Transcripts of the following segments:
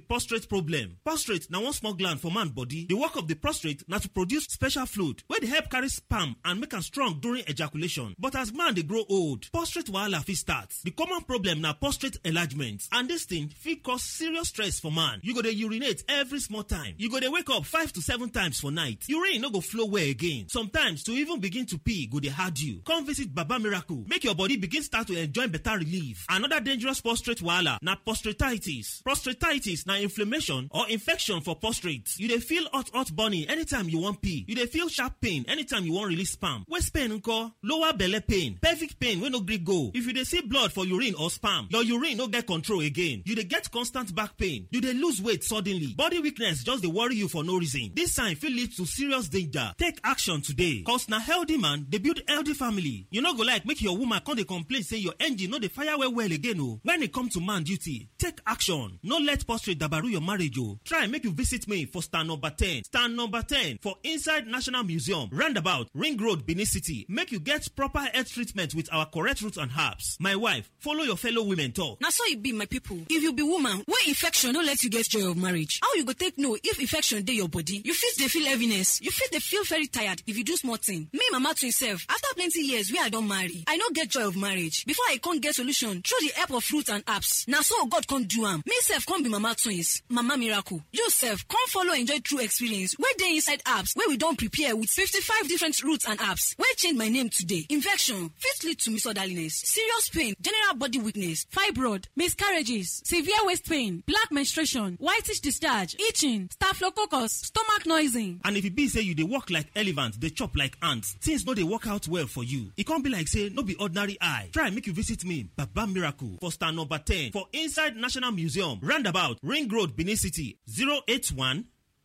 with prostate problem. Prostate na one small gland for man body. The work of the prostate na to produce special fluid wey dey help carry sperm and make am strong during ejaculation. But as man dey grow old, prostate wahala fit start. The common problem na prostate enlargement, and this thing fit cause serious stress for man. You go dey urinate every small time. You go dey wake up 5 to 7 times for night. Urine no go flow well again. Sometimes to even begin to pee go dey hard you. Come visit Baba Miracle make your body begin start to enjoy better relief. Another dangerous prostate wahala na prostatitis. Prostatitis na inflammation or infection for prostate. You dey feel hot burning anytime you wan pee. You dey feel sharp pain anytime you wan release sperm. Waist pain nko, lower belle pain, pelvic pain wey no gree go. If you dey see blood for urine or sperm, your urine no get control again. You dey get constant back pain. You dey lose weight suddenly. Body weakness just dey worry you for no reason. This sign fit lead to serious danger. Take action today, cause na healthy man dey build healthy family. You no go like make your woman come dey complain say your engine no dey fire well again o. When e come to man duty, take action. No let prostate dabaru your marriage o. Try make you visit me for stand number 10. Stand number 10 for inside National Museum, roundabout Ring Road, Benin City. Make you get proper health treatment with our correct roots and herbs. My wife, follow your fellow women talk. Na so e be, my people. If you be woman wey infection no let you get joy of marriage, how you go take know if infection dey your body? You fit dey feel heaviness. You fit dey feel very tired if you do small thing. Me mama twin sef, after plenty years wey I don marry, I no get joy of marriage. Before I come get solution through the help of fruit and herbs, na so God come do am. Me sef come be mama twins, Mama Miracle. You sef come follow enjoy true experience wey dey inside herbs wey we don prepare with 55 different roots and herbs wey change my name today. Infection fit lead to misorderliness, serious pain, general body weakness, fibroid, miscarriages, severe waist pain, black menstruation, whitish discharge, itching, staphylococcus, stomach noising. And if e be say you dey work like elephant, dey chop like ants, things no dey work out well for you. E come be like say no be ordinary eye. Try make you visit me, Baba Miracle, for stand number 10 for inside National Museum, roundabout Ring Road, Benin City. 081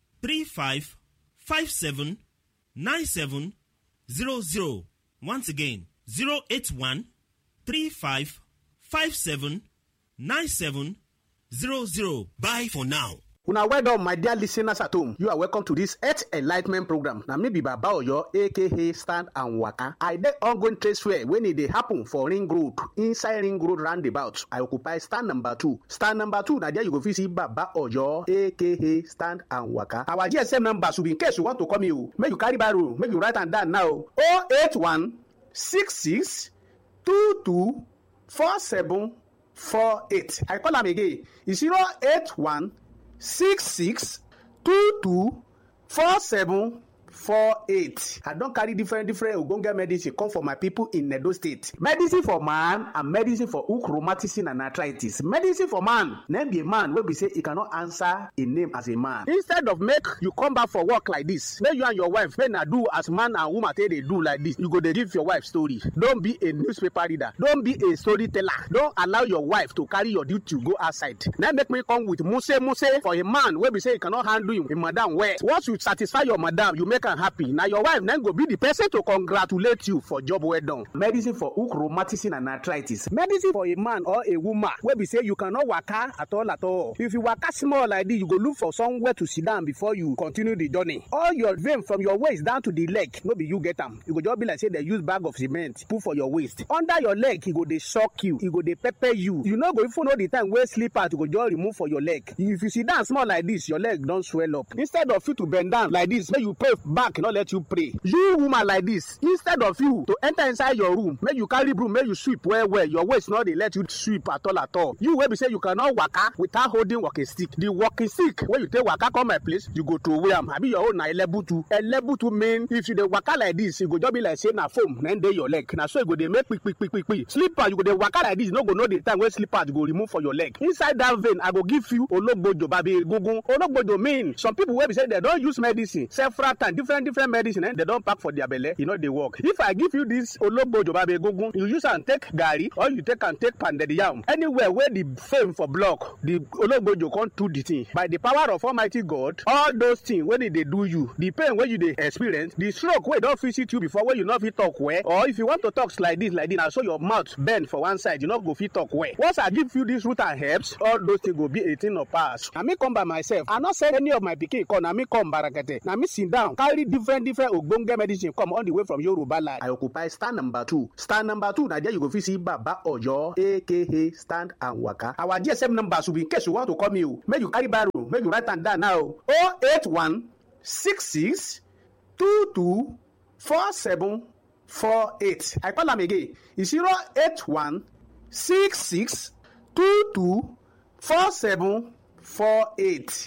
35 57 97 00. Once again, 081 35 57 97 00. Bye for now. Una well done, my dear listeners at home. You are welcome to this Earth Enlightenment program. Na me be Baba Oyo, aka Stand and Waka. I dey ongoing trade fair when e dey happen for Ring Road, inside Ring Road roundabout. I occupy stand number 2. Stand number 2, na there you go fit see Baba Oyo, aka Stand and Waka. Our GSM number should be in case you want to come here. Make you carry barrow, make you write am down now. 081 66 22 47 48. I call am again. It's 081 66 22 47 48. I don carry different ogbonge medicine come for my people in Edo State. Medicine for man and medicine for hook rheumatism and arthritis. Medicine for man, name be a man wey be say he cannot answer a name as a man. Instead of make you come back for work like this, make you and your wife make na do as man and woman take dey do like this. You go dey give your wife story. Don be a newspaper reader. Don be a storyteller. Don allow your wife to carry your duty go outside. Now make me come with muse for a man wey be say he cannot handle him madam well. Once you satisfy your madam, you make am happy. Now your wife then go be the person to congratulate you for job well done. Medicine for hook rheumatism and arthritis. Medicine for a man or a woman wey be say you cannot waka at all. If you waka small like this, you go look for somewhere to sit down before you continue the journey. All your vein from your waist down to the leg, no be you get am. You go just be like say they use bag of cement put for your waist. Under your leg, e go dey shock you. E go dey pepper you. You no go even know the time wey slipper to go just remove for your leg. If you sit down small like this, your leg don swell up. Instead of you to bend down like this, make you pray back, no let you pray. You woman like this, instead of you to enter inside your room, make you carry broom, make you sweep well. Your waist no dey let you sweep at all. You wey be say you cannot waka without holding walking stick. The walking stick wey you take waka come my place, you go throw away am. Abi your own na elebutu. Elebutu mean if you dey waka like this, e go just be like say na foam na dey your leg. Na so e go dey make quick. Slipper you go dey waka like this, you no go know the time wey slipper go remove for your leg. Inside that vein, I go give you ologbojo babi egungun. Ologbojo mean some people wey be say they don use medicine several times, different medicine, they don pack for their belle, e no dey work. If I give you this ologbojo babi egungun, you use am take garri or you take am take pounded yam. Anywhere where the fame for block, the ologbojo come do the thing. By the power of Almighty God, all those things wey dey do you, the pain wey you dey experience, the stroke wey don visit you before wey you no fit talk well, or if you want to talk like this, na so your mouth bend for one side, you no go fit talk well. Once I give you this root and herbs, all those things go be a thing of past. Na me come by myself. I no send any of my pikin come. Na me come barakete. Na me sit down, carry different ogbonge medicine come all the way from Yoruba land. I occupy stand number 2. Stand number 2, na there you go fit see Baba Oyo, aka Stand and Waka. Our GSM number should be in case you want to call me. Make you carry barrow, make you write am down now. 081 66 22 47 48. I call am again. It's 081 66 22 47 48.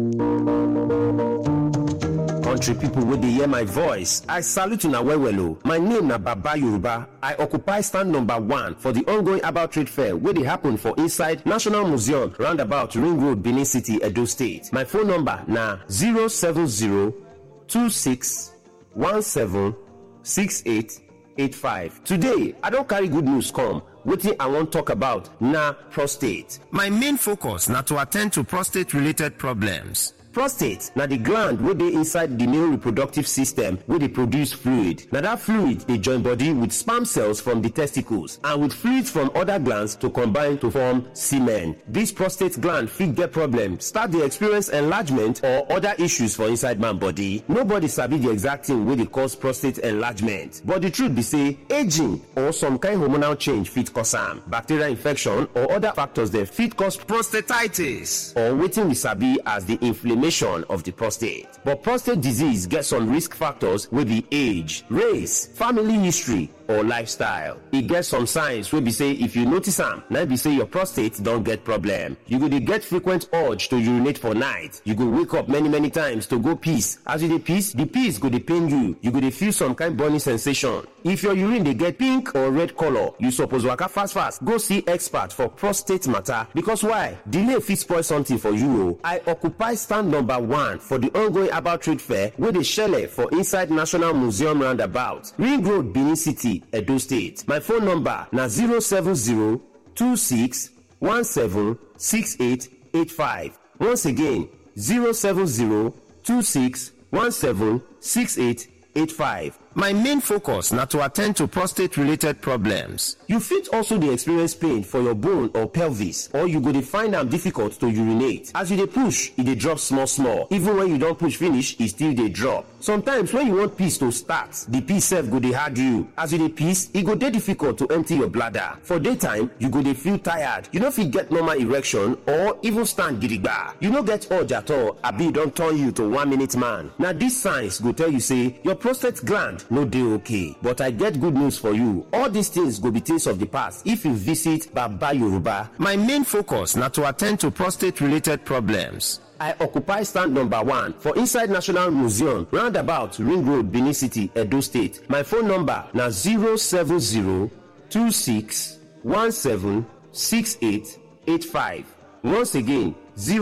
Country people wey dey hear my voice, I salute una well well o. My name na Baba Yoruba. I occupy stand number 1 for the ongoing about trade fair wey dey happen for inside National Museum roundabout Ring Road, Benin City, Edo State. My phone number na 07026176885. Today, I don carry good news come. Wetin I wan talk about na prostate. My main focus na to attend to prostate related problems. Prostate na the gland wey dey inside the male reproductive system wey dey produce fluid. Na that fluid dey join body with sperm cells from the testicles and with fluids from other glands to combine to form semen. This prostate gland fit get problem, start dey experience enlargement or other issues for inside man body. Nobody sabi the exact thing wey dey cause prostate enlargement, but the truth be say aging or some kind hormonal change fit cause am. Bacterial infection or other factors dem fit cause prostatitis or wetin we sabi as the inflammation of the prostate. But prostate disease get some risk factors wey be age, race, family history, or lifestyle. E get some signs wey be say if you notice am, na be say your prostate don get problem. You go dey get frequent urge to urinate for night. You go wake up many times to go piss. As you dey piss, the piss go dey pain you. You go dey feel some kind burning sensation. If your urine dey get pink or red color, you suppose waka fast go see expert for prostate matter. Because why? Delay fit spoil something for you o. I occupy stand number 1 for the ongoing about trade fair wey dey shele for inside National Museum roundabout Ring Road, Benin City, Edo State. My phone number na 07026176885. Once again, 07026176885. My main focus na to attend to prostate related problems. You fit also dey experience pain for your bone or pelvis, or you go dey find am difficult to urinate. As you dey push, e dey drop small. Even when you don push finish, e still dey drop. Sometimes when you want piss to start, the piss sef go dey hard you. As you dey piss, e go dey difficult to empty your bladder. For daytime, you go dey feel tired. You no fit get normal erection or even stand gidigba. You no get urge at all, abi e don turn you to 1-minute man. Na these signs go tell you say your prostate gland no dey okay. But I get good news for you. All these things go be things of the past if you visit Baba Yoruba. My main focus na to attend to prostate related problems. I occupy stand number 1 for inside National Museum roundabout Ring Road, Benin City, Edo State. My phone number na 07026176885. Once again,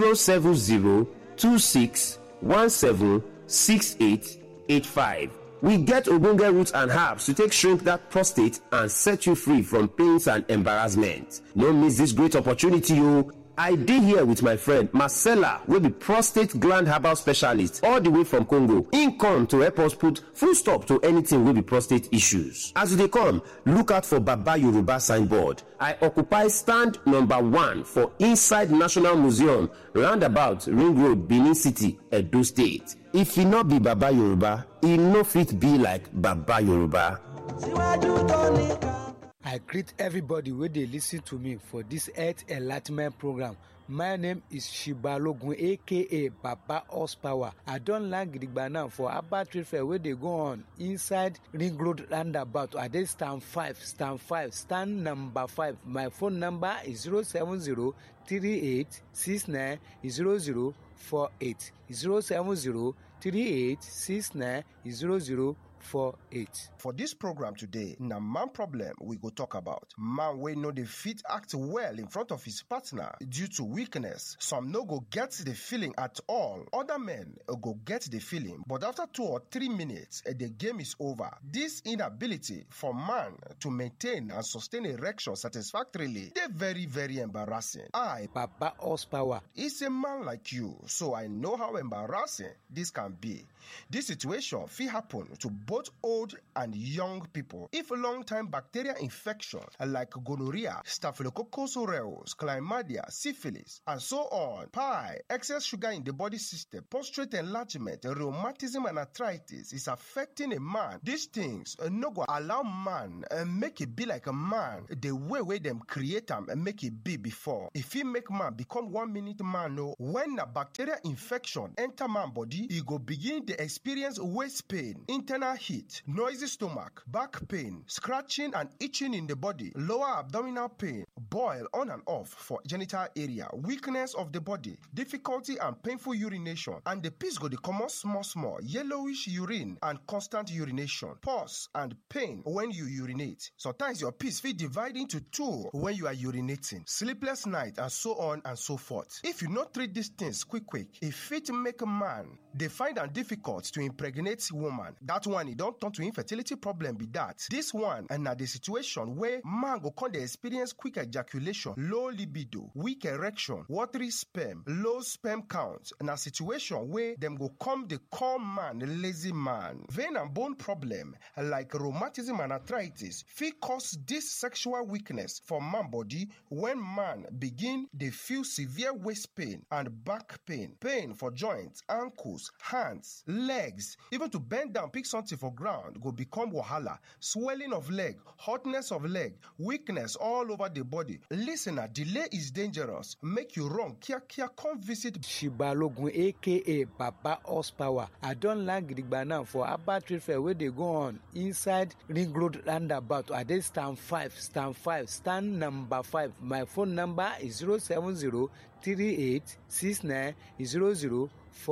07026176885. We get ogbonge roots and herbs to take shrink that prostate and set you free from pains and embarrassment. No miss this great opportunity o. I dey here with my friend Marcella, wey be prostate gland herbal specialist all the way from Congo. Im come to help us put full stop to anything wey be prostate issues. As you dey come, look out for Baba Yoruba signboard. I occupy stand number 1 for inside National Museum roundabout Ring Road, Benin City, Edo State. If e no be Baba Yoruba, e no fit be like Baba Yoruba. I greet everybody wey dey listen to me for this Health Enlightenment program. My name is Shibalogun, aka Baba Horsepower. I don land gidigba now for about trade fair wey dey go on inside Ring Road roundabout. I dey stand number 5. My phone number is 07038690048. 07038690048. For this program today, na man problem we go talk about. Man wey no dey fit act well in front of his partner due to weakness. Some no go get the feeling at all. Other men go get the feeling, but after 2 or 3 minutes, the game is over. This inability for man to maintain and sustain erection satisfactorily dey very, very embarrassing. I, Baba Horsepower, is a man like you, so I know how embarrassing this can be. This situation fit happen to both old and young people. If long-time bacterial infection like gonorrhea, Staphylococcus aureus, chlamydia, syphilis, and so on, pie, excess sugar in the body system, prostate enlargement, rheumatism and arthritis is affecting a man, these things no go allow man make it be like a man the way them create him and make it be before. If he make man become 1 minute man, no, when a bacterial infection enter man body, he go begin to experience waist pain, internal heat, noisy stomach, back pain, scratching and itching in the body, lower abdominal pain, boil on and off for genital area, weakness of the body, difficulty and painful urination, and the piss go dey comot small, yellowish urine and constant urination, pause and pain when you urinate. Sometimes your piss fit divide into two when you are urinating, sleepless night, and so on and so forth. If you not treat these things quick, it fit make a man they find it difficult to impregnate woman. That one, it don't turn to infertility problem be that. This one, and the situation where man go come dey experience quick ejaculation, low libido, weak erection, watery sperm, low sperm count, and a situation where them go come they call man lazy man. Vein and bone problem like rheumatism and arthritis fit cause this sexual weakness for man body when man begin they feel severe waist pain and back pain, pain for joints, ankles, hands, legs, even to bend down, pick something for ground go become wahala, swelling of leg, hotness of leg, weakness all over the body. Listener, delay is dangerous. Make you wrong. Kia come visit Shibalogun aka Baba Horsepower. I don't like Gidigba for Abba Trade Fair where they go on inside Ring Road roundabout. I did stand number 5. My phone number is 07038690048.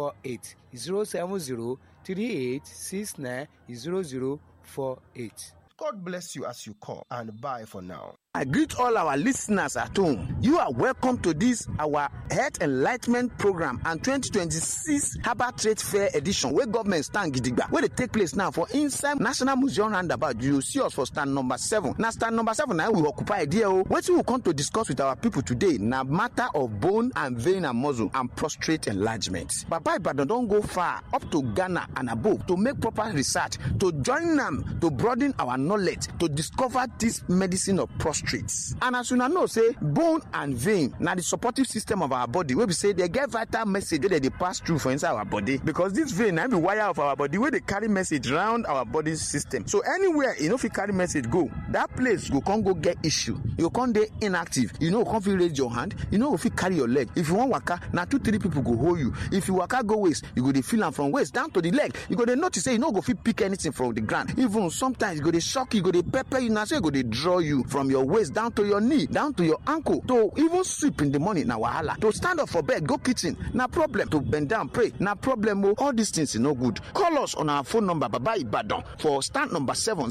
07038690048. God bless you as you call, and bye for now. I greet all our listeners at home. You are welcome to this our Health Enlightenment Program and 2026 Harbour Trade Fair edition where government stand gidigba. Where they take place now for inside National Museum roundabout. You see us for stand number 7. Now stand number 7 now we occupy there. What we will come to discuss with our people today now matter of bone and vein and muscle and prostate enlargement. Baba Ibadan don't go far up to Ghana and above to make proper research to join them to broaden our knowledge to discover this medicine of prostate. And as you know, say bone and vein now the supportive system of our body where we say they get vital message that they pass through for inside our body because this vein now the wire of our body where they carry message around our body system. So anywhere if you carry message go, that place you can't go get issue. You can't be inactive. You can't feel raise your hand. If you carry your leg. If you want waka, now 2-3 people go hold you. If you waka go waist, you go to feel them from waist down to the leg. You go to notice say you go feel pick anything from the ground. Even sometimes you go to shock you, go to pepper you now say you go to draw you from your waist down to your knee, down to your ankle, to even sleep in the morning, na wahala. To stand up for bed, go kitchen, na problem. To bend down, pray, na problem. All these things is no good. Call us on our phone number, Baba Ibadan, for stand number 7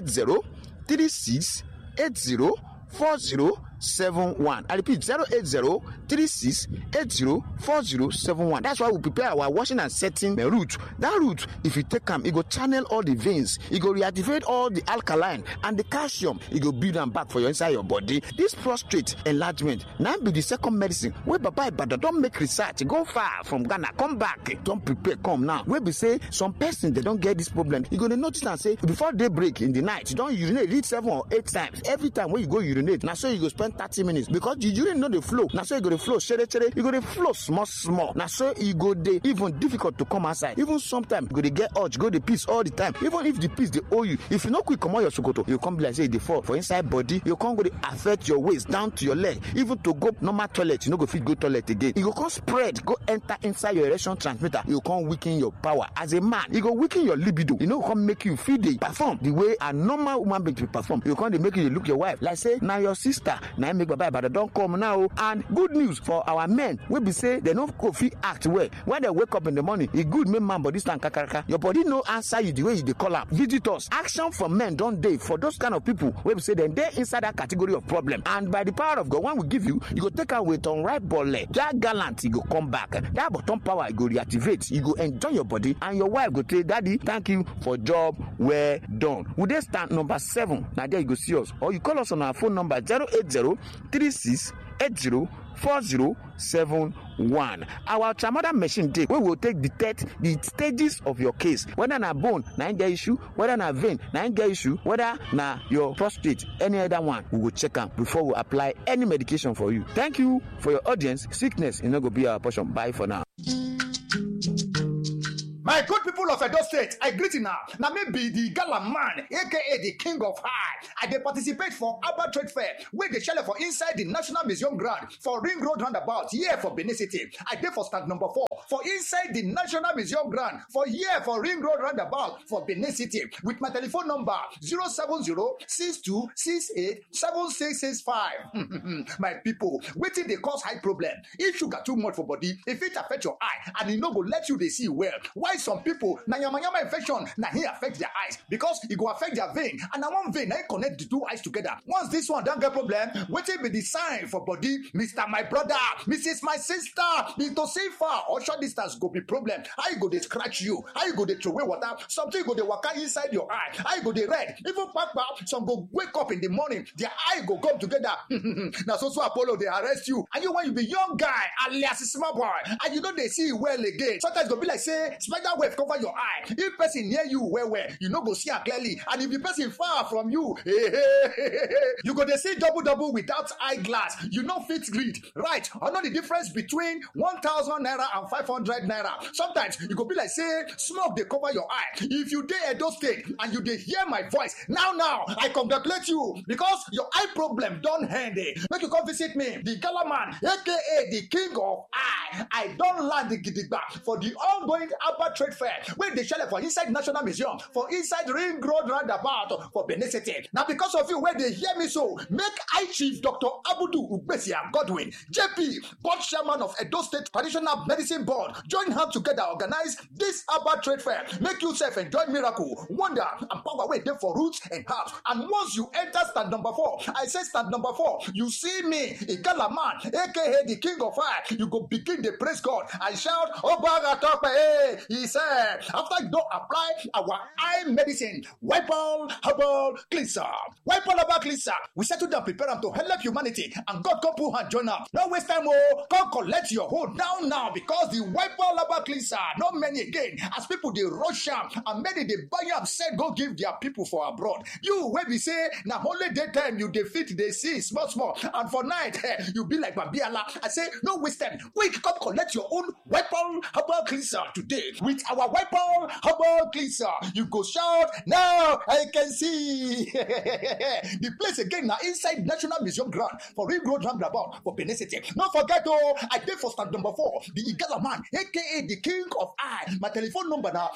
080-3680-4071. I repeat 080-3680-4071. That's why we prepare our washing and setting route. That route, if you take them, it go channel all the veins, it go reactivate all the alkaline and the calcium, it go build them back for your inside your body. This prostate enlargement now be the second medicine where Baba Ibadan don't make research, go far from Ghana, come back, don't prepare, come now. Where we say some person they don't get this problem, you gonna notice and say before daybreak in the night, you don't urinate, read 7 or 8 times. Every time when you go urinate, now so you go spend 30 minutes because the urine know the flow. Now so you go to flow, you go to flow small. Now so you go dey even difficult to come outside. Even sometimes you go to get urge, go to piss all the time. Even if the piss they owe you, if you not quick come out your sokoto, you come be like say they fall for inside body. You can't go to affect your waist down to your leg. Even to go normal toilet, you no go fit go toilet again. You go come spread, go enter inside your erection transmitter. You can't weaken your power as a man. You go weaken your libido. You know come make you feel they perform the way a normal woman be to perform. You can't make you look your wife like say now your sister. Now make Baba Ibadan don't come now. And good news for our men, we be say they don't go fit act well. When they wake up in the morning, it good make man body stand kakaraka. Your body no answer you the way you dey call out. Visitors, action from men don't dey for those kind of people. We be say then they inside that category of problem. And by the power of God, when we give you, you go take away on right ball. That gallant, you go come back. That bottom power, you go reactivate. You go enjoy your body, and your wife go tell daddy, thank you for job well done. Would they stand number 7? Now there you go see us, or you call us on our phone number 080-3680-4071. 4071. Our ultramoder machine dey wey will take detect the stages of your case, whether na bone na get issue, whether na vein na get issue, whether na your prostate, any other one. We will check am before we apply any medication for you. Thank you for your audience. Sickness is not go be our portion. Bye for now. My good people of Edo State, I greet you now. Now maybe the gala man, aka the king of high. I dey participate for Abba Trade Fair, where they shell for inside the National Museum ground for Ring Road roundabout, here for Benin City. I dey for stand number 4 for inside the National Museum ground for here for Ring Road roundabout for Benin City with my telephone number 070-6268-7665. My people, wetin dey cause high problem? If sugar too much for body, if it affect your eye and it no go let you dey see well. Why some people na yamayama infection na here affect their eyes because it go affect their vein and na one vein na connect the two eyes together. Once this one don get problem, wetin be the sign for body? Mr. My brother, Mrs. My sister, to see far or short distance go be problem. How you go dey scratch you? How you go dey throw away water? Something go dey waka inside your eye. How you go dey red? Even kpakpa, some go wake up in the morning, their eye go come together. Na so Apollo dey arrest you. And you when you be young guy alias small boy and you no dey see well again. Sometimes go be like say spider web cover your eye. If person near you well, you no go see am clearly. And if the person far from you, you go dey see double without eyeglass. You no fit read. Right? I know the difference between 1,000 naira and 500 naira. Sometimes you go be like say smoke dey cover your eye. If you dey Edo State and you dey hear my voice now, I congratulate you because your eye problem don end. Make you come visit me, the Gala man, aka the king of eye. I don land the gidigba for the ongoing Abba Trade Fair wey dey shele for inside National Museum for inside Ring Road roundabout for Benin City. Now because of you wey dey hear me so, make I Chief Dr. Abudu Ugbesia Godwin, JP, board chairman of Edo State Traditional Medicine Board, join hands together organize this Abba Trade Fair. Make yourself enjoy miracle, wonder and power wey dey for roots and herbs. And once you enter stand number 4, I say stand number 4, you see me, Igala man, aka the king of fire, you go begin to praise God and shout, Obaga Tope, hey, he said, after you don't apply our eye medicine, wipe all herbal cleanser, we settle down, prepare them to help humanity, and God come put hand join up. No waste time, come collect your hold down now because the wipe all herbal cleanser, not many again, as people they rush am and many they buy am, said go give their people for abroad. You where we say now only daytime you defeat they see small, and for night you be like Babiala. I say no waste time, quick come collect your own wipe all herbal cleanser today with our wipe all herbal cleanser. You go shout now I can see the place again now inside National Museum ground for Ring Road roundabout for Benin City. Don't forget I did for stand number 4, the Igala man, aka the king of eye. My telephone number now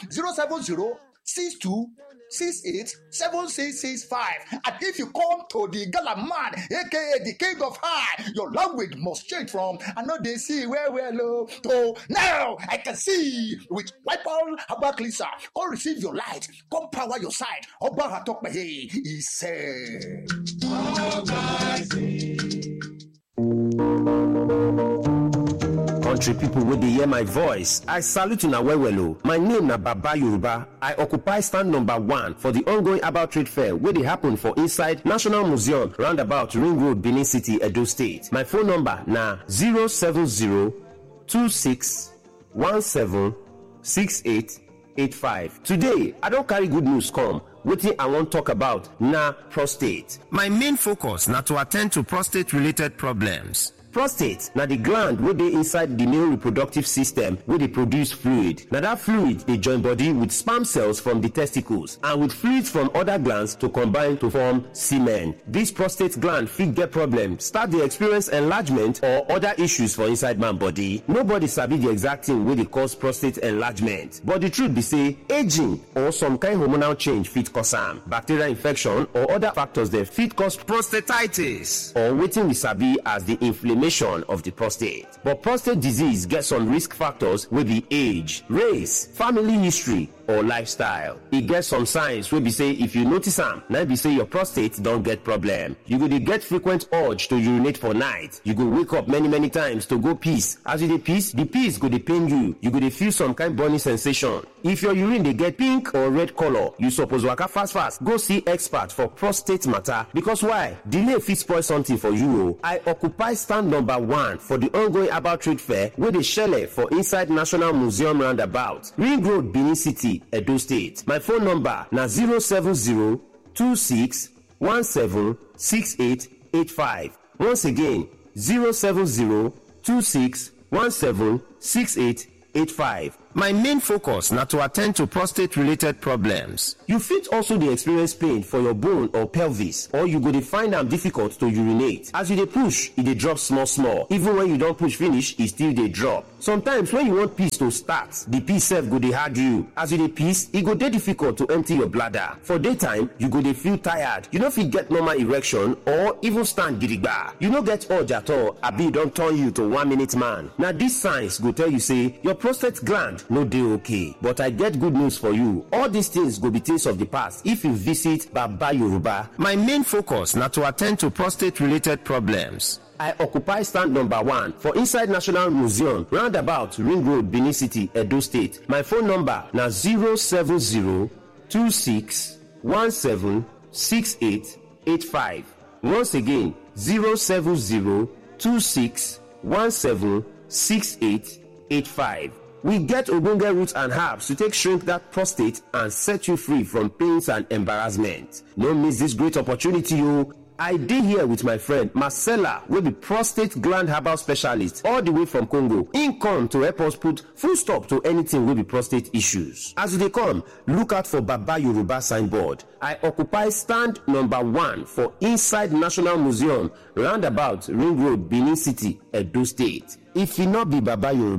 070-6268-7665. And if you come to the Gala man, aka the king of high, your language must change from I know they see where low to now I can see with wipe all herbal cleanser. Come receive your light, come power your side. Oba talk he said. Country people wey dey hear my voice, I salute una well o. My name na Baba Yoruba. I occupy stand number 1 for the ongoing Abba Trade Fair wey dey happen for inside National Museum roundabout Ring Road, Benin City, Edo State. My phone number na 070-2617-6885. Today, I don carry good news come. Wetin I wan talk about na prostate. My main focus na to attend to prostate related problems. Prostate na the gland wey dey inside the male reproductive system wey dey produce fluid. Na that fluid dey join body with sperm cells from the testicles and with fluids from other glands to combine to form semen. This prostate gland fit get problem, start dey experience enlargement or other issues for inside man body. Nobody sabi the exact thing wey dey cause prostate enlargement, but the truth be say aging or some kind hormonal change fit cause am. Bacterial infection or other factors dem fit cause prostatitis or wetin we sabi as the inflammation of the prostate. But prostate disease get some risk factors wey be age, race, family history, or lifestyle. E get some signs wey be say if you notice am, na be say your prostate don get problem. You go dey get frequent urge to urinate for night. You go wake up many times to go piss. As you dey piss, the piss go dey pain you. You go dey feel some kind burning sensation. If your urine dey get pink or red color, you suppose waka fast go see expert for prostate matter, because why? Delay fit spoil something for you o. I occupy stand number 1 for the ongoing herbal trade fair wey dey shele for inside National Museum roundabout, Ring Road, Benin City, Edo State. My phone number na 07026176885. Once again, 07026176885. My main focus na to attend to prostate related problems. You fit also dey experience pain for your bone or pelvis, or you go dey find am difficult to urinate. As you dey push, e dey drop small. Even when you don push finish, e still dey drop. Sometimes when you want piss to start, the piss sef go dey hard you. As you dey piss, e go dey difficult to empty your bladder. For daytime, you go dey feel tired. You no fit get normal erection or even stand gidigba. You no get urge at all, abi e don turn you to 1-minute man. Na these signs go tell you say your prostate gland no dey okay. But I get good news for you. All these things go be things of the past if you visit Baba Yoruba. My main focus na to attend to prostate related problems. I occupy stand number 1 for inside National Museum, roundabout Ring Road, Benin City, Edo State. My phone number na 07026176885. Once again, 07026176885. We get ogbonge roots and herbs to take shrink that prostate and set you free from pains and embarrassment. No miss this great opportunity, o. I dey here with my friend Marcella, wey be prostate gland herbal specialist all the way from Congo. Im come to help us put full stop to anything wey be prostate issues. As you dey come, look out for Baba Yoruba signboard. I occupy stand number 1 for inside National Museum, roundabout Ring Road, Benin City, Edo State. If e no be Baba Yoruba